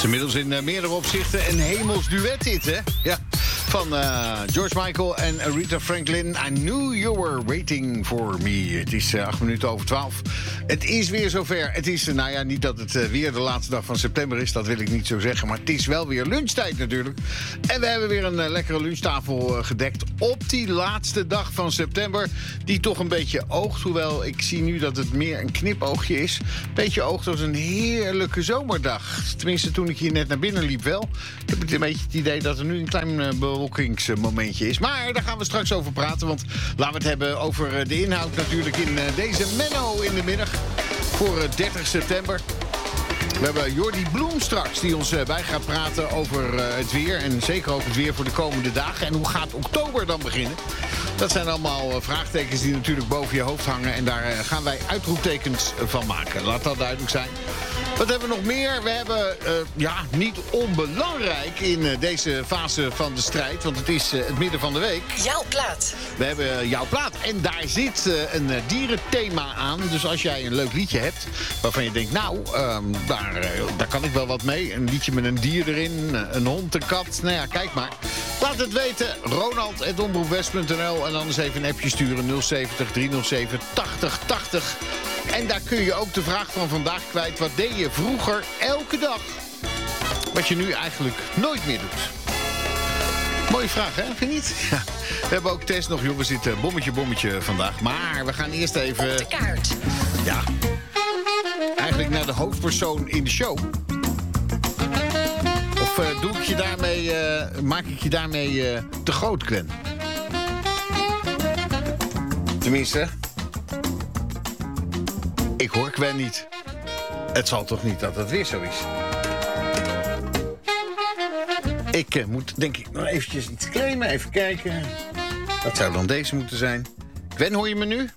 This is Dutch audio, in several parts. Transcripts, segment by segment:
is inmiddels in meerdere opzichten een hemels duet dit, hè? Ja. Van George Michael en Aretha Franklin. I knew you were waiting for me. Het is 12:08. Het is weer zover. Het is, niet dat het weer de laatste dag van september is. Dat wil ik niet zo zeggen. Maar het is wel weer lunchtijd natuurlijk. En we hebben weer een lekkere lunchtafel gedekt op die laatste dag van september. Die toch een beetje oogt. Hoewel ik zie nu dat het meer een knipoogje is. Een beetje oogt als een heerlijke zomerdag. Tenminste, toen ik hier net naar binnen liep wel. Ik heb een beetje het idee dat er nu een klein bewolkingsmomentje is. Maar daar gaan we straks over praten. Want laten we het hebben over de inhoud natuurlijk in deze Menno in de middag. Voor 30 september. We hebben Jordi Bloem straks die ons bij gaat praten over het weer. En zeker ook het weer voor de komende dagen. En hoe gaat oktober dan beginnen? Dat zijn allemaal vraagtekens die natuurlijk boven je hoofd hangen. En daar gaan wij uitroeptekens van maken. Laat dat duidelijk zijn. Wat hebben we nog meer? We hebben, niet onbelangrijk in deze fase van de strijd. Want het is het midden van de week. Jouw plaat. We hebben jouw plaat. En daar zit een dierenthema aan. Dus als jij een leuk liedje hebt waarvan je denkt, daar kan ik wel wat mee. Een liedje met een dier erin, een hond, een kat. Nou ja, kijk maar. Laat het weten. Ronald@omroepwest.nl. En anders even een appje sturen. 070 307 8080. En daar kun je ook de vraag van vandaag kwijt. Wat deed je vroeger elke dag? Wat je nu eigenlijk nooit meer doet. Mooie vraag, hè? Vind je niet? Ja. We hebben ook Tess nog, jongens. Zit bommetje vandaag. Maar we gaan eerst even... Op de kaart. Ja. Eigenlijk naar de hoofdpersoon in de show. Of maak ik je daarmee te groot, Gwen? Tenminste... Ik hoor Gwen niet. Het zal toch niet dat het weer zo is? Ik moet denk ik nog eventjes iets claimen. Even kijken. Dat zou dan deze moeten zijn. Gwen, hoor je me nu?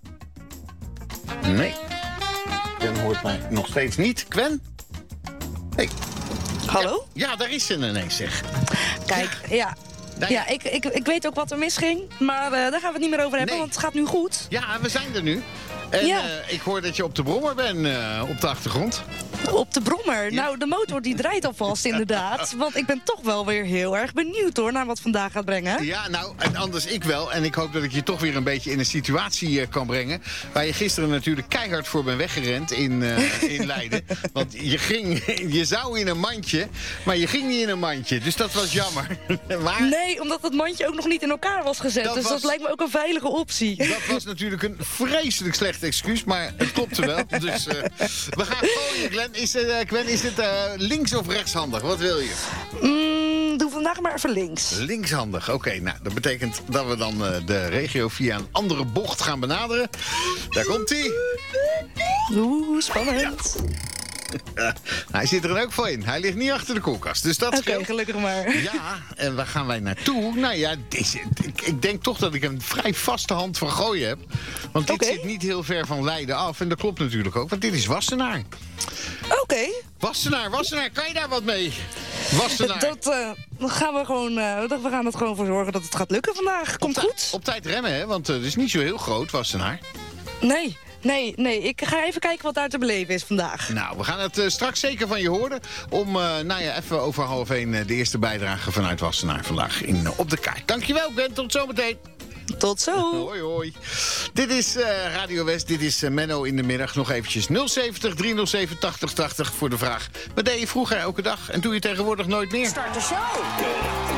Nee. Gwen hoort mij nog steeds niet. Gwen? Hey. Hallo? Ja, daar is ze ineens, zeg. Kijk, ja. Ja, ik weet ook wat er misging. Maar daar gaan we het niet meer over hebben, want het gaat nu goed. Ja, we zijn er nu. En ik hoor dat je op de brommer bent op de achtergrond. Op de brommer? Ja. Nou, de motor die draait alvast inderdaad. Want ik ben toch wel weer heel erg benieuwd hoor, naar wat vandaag gaat brengen. Ja, nou, en anders ik wel. En ik hoop dat ik je toch weer een beetje in een situatie kan brengen. Waar je gisteren natuurlijk keihard voor bent weggerend in Leiden. Want je zou in een mandje, maar je ging niet in een mandje. Dus dat was jammer. Maar... Nee, omdat het mandje ook nog niet in elkaar was gezet. Dat lijkt me ook een veilige optie. Dat was natuurlijk een vreselijk slecht excuus, maar het klopte wel. Dus we gaan gooien, Gwen. Gwen, is dit links of rechtshandig? Wat wil je? Doe vandaag maar even links. Linkshandig, oké. Nou, dat betekent dat we dan de regio via een andere bocht gaan benaderen. Daar komt-ie. Oeh, spannend. Ja, hij zit er ook voor in. Hij ligt niet achter de koelkast. Dus dat scheelt. Oké, gelukkig maar. Ja, en waar gaan wij naartoe? Nou ja, ik denk toch dat ik een vrij vaste hand van gooien heb. Want dit zit niet heel ver van Leiden af. En dat klopt natuurlijk ook, want dit is Wassenaar. Oké. Wassenaar, kan je daar wat mee? Wassenaar. Dan gaan we gewoon, we gaan er gewoon voor zorgen dat het gaat lukken vandaag. Komt goed. Op tijd remmen, hè? Want het is niet zo heel groot, Wassenaar. Nee. Ik ga even kijken wat daar te beleven is vandaag. Nou, we gaan het straks zeker van je horen. Om, even over 12:30 de eerste bijdrage vanuit Wassenaar vandaag op de kaart. Dankjewel, Gwen. Tot zometeen. Tot zo. Hoi. Dit is Radio West. Dit is Menno in de middag. Nog eventjes 070 307 8080 voor de vraag. Wat deed je vroeger elke dag en doe je tegenwoordig nooit meer? Start de show.